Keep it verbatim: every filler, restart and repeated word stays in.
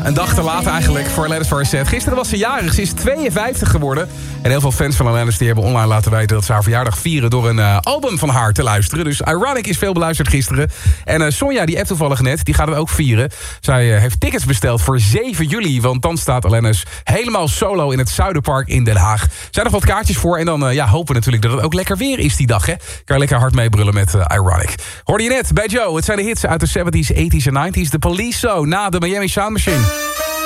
een dag te laat eigenlijk voor Alanis Morissette. Gisteren was ze jarig, ze is tweeënvijftig geworden. En heel veel fans van Alanis die hebben online laten weten dat ze haar verjaardag vieren door een uh, album van haar te luisteren. Dus Ironic is veel beluisterd gisteren. En uh, Sonja, die app toevallig net, die gaat het ook vieren. Zij uh, heeft tickets besteld voor zeven juli, want dan staat Alanis helemaal solo in het Zuiderpark in Den Haag. Er zijn nog wat kaartjes voor en dan uh, ja, hopen we natuurlijk dat het ook lekker weer is die dag. Hè? Kan je lekker hard meebrullen met uh, Ironic. Hoorde je net bij Joe, het zijn de hits uit de zeventies, tachtiger en negentiger. The Police zo, na de Miami Sound Machine.